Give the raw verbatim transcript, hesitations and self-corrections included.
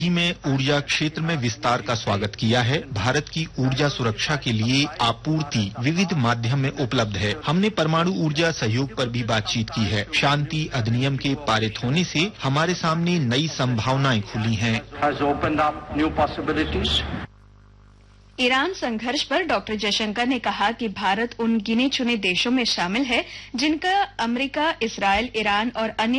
में ऊर्जा क्षेत्र में विस्तार का स्वागत किया है। भारत की ऊर्जा सुरक्षा के लिए आपूर्ति विविध माध्यम में उपलब्ध है। हमने परमाणु ऊर्जा सहयोग पर भी बातचीत की है। शांति अधिनियम के पारित होने से हमारे सामने नई संभावनाएं खुली हैं। ईरान संघर्ष पर डॉक्टर जयशंकर ने कहा कि भारत उन गिने चुने देशों में शामिल है जिनका अमेरिका, इसराइल, ईरान और अन्य